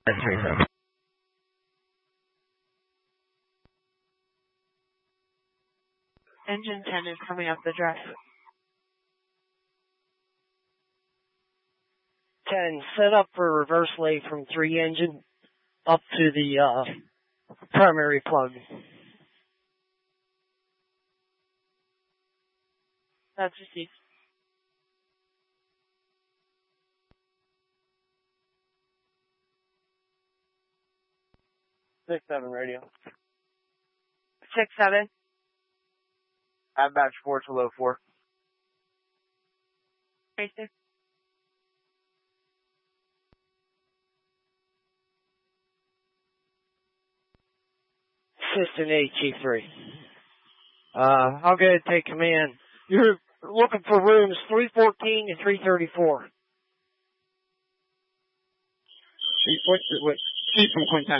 Engine 10 is coming up the drive. 10, set up for reverse lay from 3 engine up to the primary plug. That's received. 6-7 radio. 6-7. Add batch 4 to low 4. Right there. Assistant HE3. I'll go ahead and take command. You're looking for rooms 314 and 334. Chief from Quintet.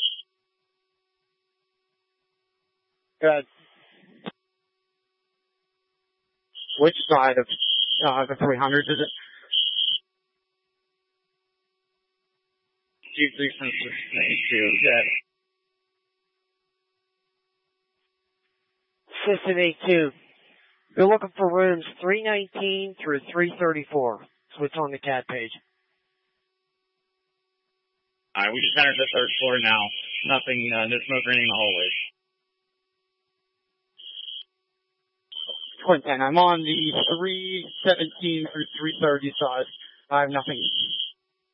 Good. Which side of the 300 is it? Chief 3 from 2. Yeah. Assistant A2. You're looking for rooms 319 through 334. Switch on the CAD page. Alright, we just entered the 3rd floor now. Nothing, no smoke or anything in the hallways. Quintet, I'm on the 317 through 330 side. I have nothing.